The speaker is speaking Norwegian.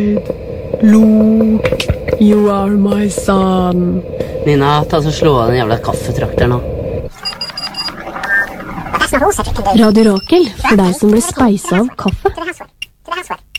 Luke, you are my son. Nina, ta så slå av den jævla kaffetrakter nå. Radio Rakel, for deg som ble speisa av kaffe.